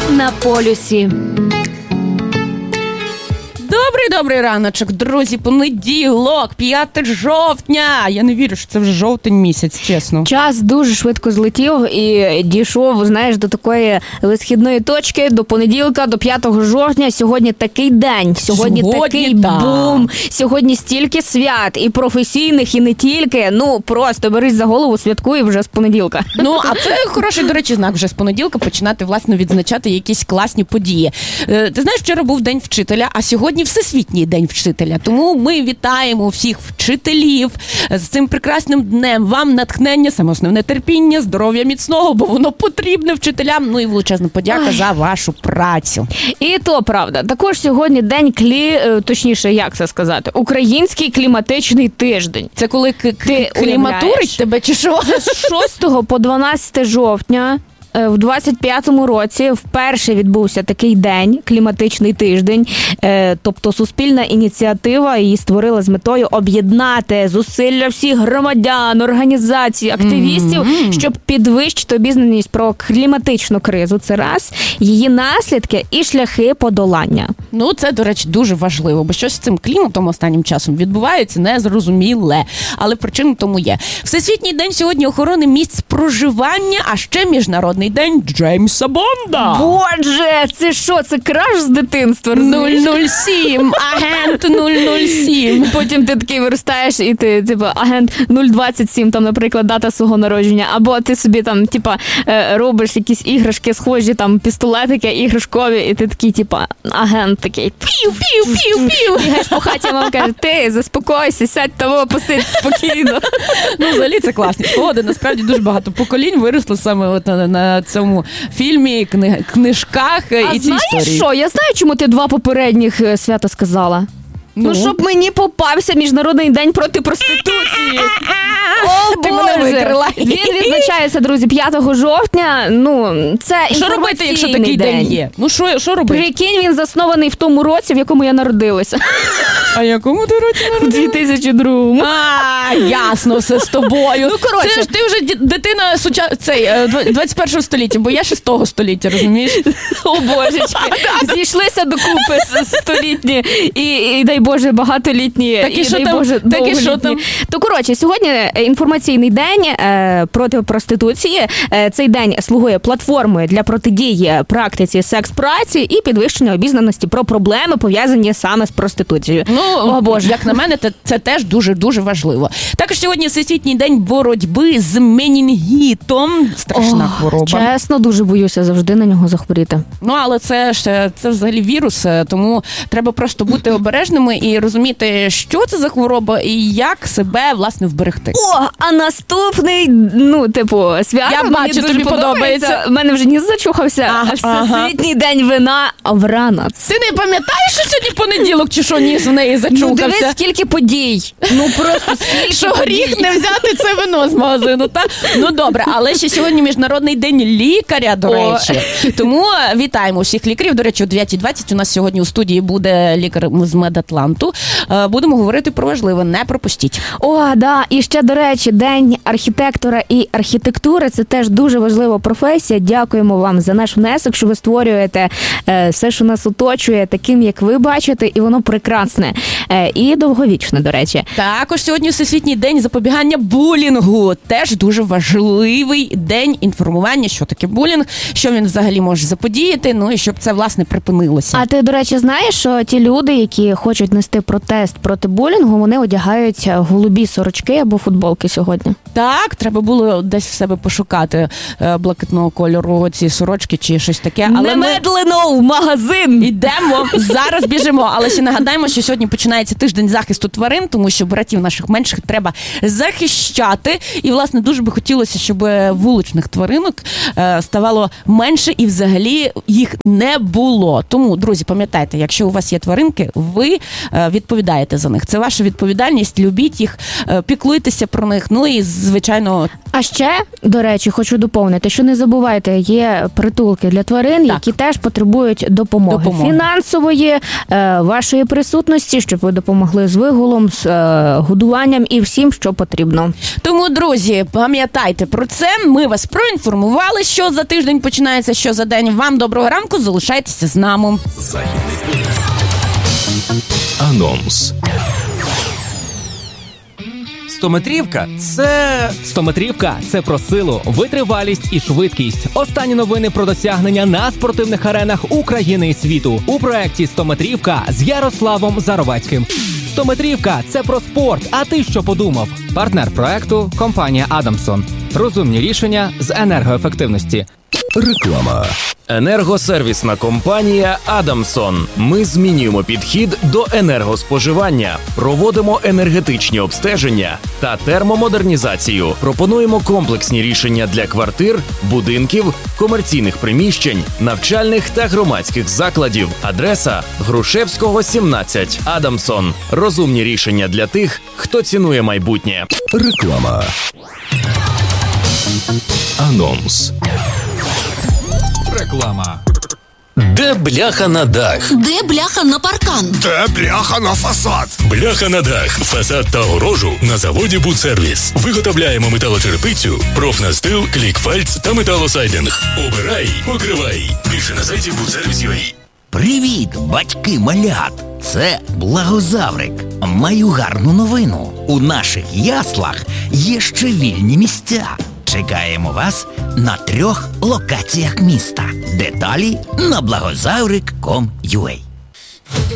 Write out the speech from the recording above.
на полюсі. Добрий раночок, друзі, понеділок, 5 жовтня. Я не вірю, що це вже жовтень місяць, чесно. Час дуже швидко злетів і дійшов, знаєш, до такої висхідної точки, до понеділка, до 5 жовтня. Сьогодні такий день, сьогодні такий бум, сьогодні стільки свят, і професійних, і не тільки. Ну, просто берись за голову, святкуй вже з понеділка. Ну, а це хороший, до речі, знак вже з понеділка починати, власне, відзначати якісь класні події. Ти знаєш, вчора був День вчителя, а сьогодні Всесвітній день вчителя. Тому ми вітаємо всіх вчителів з цим прекрасним днем. Вам натхнення, саме основне терпіння, здоров'я міцного, бо воно потрібне вчителям. Ну і величезна подяка за вашу працю. І то правда. Також сьогодні день точніше, як це сказати, Український кліматичний тиждень. Це коли кліматурить тебе чи що? З 6 по 12 жовтня в 25-му році вперше відбувся такий день, кліматичний тиждень, тобто суспільна ініціатива її створила з метою об'єднати зусилля всіх громадян, організацій, активістів, щоб підвищити обізнаність про кліматичну кризу, це раз, її наслідки і шляхи подолання. Ну, це, до речі, дуже важливо, бо щось з цим кліматом останнім часом відбувається незрозуміле, але причина тому є. Всесвітній день сьогодні охорони місць проживання, а ще Міжнародний день Джеймса Бонда. Боже, це що? Це краш з дитинства, розумієш? 007, агент 007. Потім ти такий виростаєш і ти, типу, агент 027, там, наприклад, дата свого народження. Або ти собі там, типу, робиш якісь іграшки схожі, там, пістолетики іграшкові, і ти такий, типу, агент такий, пів-пів-пів-пів. Бігаєш по хаті, а мама каже, ти заспокойся, сядь того, посидь спокійно. Ну, взагалі це класні спогади. Насправді дуже багато поколінь виросло саме от на цьому фільмі, книжках і цій історії. А знаєш що? Я знаю, чому ти 2 попередніх свята сказала. Ну, щоб мені попався Міжнародний день проти проституції. О, ти мене викрила. Він відзначається, друзі, 5 жовтня. Ну, це інформаційний що робити, якщо такий день є? Ну, що робити? Прикинь, він заснований в тому році, в якому я народилася. А якому ти році народилася? У 2002-му. А, ясно, все з тобою. Ну, коротше. Це ж ти вже дитина 21 століття, бо я 6-го століття, розумієш? О, божечки. Зійшлися докупи столітні і дай Боже, багатолітні, так і дай Боже, довголітні. То, коротше, сьогодні інформаційний день проти проституції. Цей день слугує платформою для протидії практиці секс-праці і підвищення обізнаності про проблеми, пов'язані саме з проституцією. Ну, о, Боже. Як на мене, це теж дуже-дуже важливо. Також сьогодні Всесвітній день боротьби з менінгітом. Страшна хвороба. Чесно, дуже боюся завжди на нього захворіти. Ну, але це взагалі вірус, тому треба просто бути обережними і розуміти, що це за хвороба і як себе, власне, вберегти. О, а наступний, свято я бачу, тобі подобається. У мене вже ніс зачухався. Всесвітній день вина Вранац. Ти не пам'ятаєш, що сьогодні понеділок, чи що ніс в неї зачухався? Ну, дивись, скільки подій. Ну, просто скільки що подій. Гріх не взяти це вино з магазину, так? Ну, добре, але ще сьогодні Міжнародний день лікаря, до речі. Тому вітаємо всіх лікарів. До речі, о 9:20 у нас сьогодні у студії буде лікар з Медатланту. Будемо говорити про важливе, не пропустіть. О, да, і ще, до речі, День архітектора і архітектури. Це теж дуже важлива професія. Дякуємо вам за наш внесок, що ви створюєте все, що нас оточує, таким, як ви бачите, і воно прекрасне. І довговічне, до речі. Також сьогодні Всесвітній день запобігання булінгу. Теж дуже важливий день інформування, що таке булінг, що він взагалі може заподіяти, ну і щоб це, власне, припинилося. А ти, до речі, знаєш, що ті люди, які хочуть нести протест проти булінгу, вони одягають голубі сорочки або футболки сьогодні? Так, треба було десь в себе пошукати блакитного кольору ці сорочки чи щось таке. Але немедленно в магазин! Йдемо, зараз біжимо. Але ще нагадаємо, що сьогодні починається тиждень захисту тварин, тому що братів наших менших треба захищати. І, власне, дуже би хотілося, щоб вуличних тваринок ставало менше і взагалі їх не було. Тому, друзі, пам'ятайте, якщо у вас є тваринки, ви відповідаєте за них. Це ваша відповідальність, любіть їх, піклуйтеся про них, ну і, звичайно... А ще, до речі, хочу доповнити, що не забувайте, є притулки для тварин, які теж потребують допомоги. Фінансової, вашої присутності, щоб ви допомогли з вигулом, з годуванням і всім, що потрібно. Тому, друзі, пам'ятайте про це. Ми вас проінформували, що за тиждень починається, що за день. Вам доброго ранку, залишайтеся з нами. Анонс. Стометрівка – це про силу, витривалість і швидкість. Останні новини про досягнення на спортивних аренах України і світу у проєкті «Стометрівка» з Ярославом Заровецьким. Стометрівка – це про спорт, а ти що подумав? Партнер проекту – компанія «Адамсон». Розумні рішення з енергоефективності. Реклама. Енергосервісна компанія «Адамсон». Ми змінюємо підхід до енергоспоживання, проводимо енергетичні обстеження та термомодернізацію. Пропонуємо комплексні рішення для квартир, будинків, комерційних приміщень, навчальних та громадських закладів. Адреса – Грушевського, 17. «Адамсон». Розумні рішення для тих, хто цінує майбутнє. Реклама. Анонс. Реклама. Де бляха на дах? Де бляха на паркан? Де бляха на фасад? Бляха на дах, фасад та огорожу на заводі «Будсервіс». Виготовляємо металочерепицю, профнастил, клікфальц та металосайдинг. Обирай, покривай. Більше на сайті «Будсервіс.UA». Привіт, батьки малят! Це Благозаврик. Маю гарну новину. У наших яслах є ще вільні місця. Чекаємо вас на 3 локаціях міста. Деталі на благозаврик.com.ua.